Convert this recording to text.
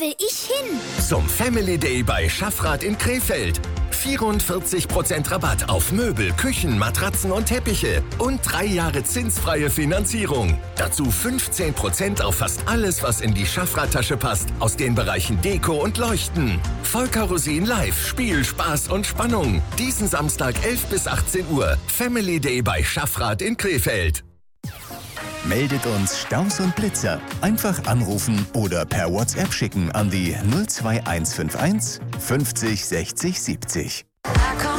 will ich hin. Zum Family Day bei Schaffrath in Krefeld. 44% Rabatt auf Möbel, Küchen, Matratzen und Teppiche und 3 Jahre zinsfreie Finanzierung. Dazu 15% auf fast alles, was in die Schaffrath-Tasche passt, aus den Bereichen Deko und Leuchten. Volker Rosin live, Spiel, Spaß und Spannung. Diesen Samstag 11 bis 18 Uhr. Family Day bei Schaffrath in Krefeld. Meldet uns Staus und Blitzer. Einfach anrufen oder per WhatsApp schicken an die 02151 50 60 70.